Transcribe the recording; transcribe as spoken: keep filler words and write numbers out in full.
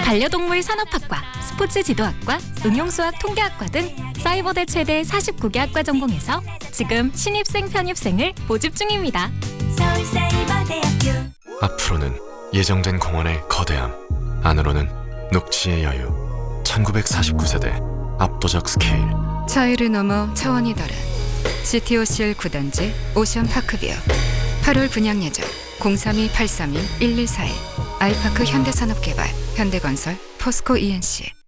반려동물 산업학과, 스포츠 지도학과, 응용수학 통계학과 등 사이버대 최대 사십구 개 학과 전공에서 지금 신입생 편입생을 모집 중입니다. 서울사이버대학교. 앞으로는 예정된 공원의 거대함, 안으로는 녹지의 여유. 천구백사십구 세대 압도적 스케일. 차이를 넘어 차원이 다른 지티오씨엘 구 단지 오션파크뷰. 팔월 분양 예정 공삼이 팔삼이 일일사일. 아이파크 현대산업개발, 현대건설, 포스코 이엔씨.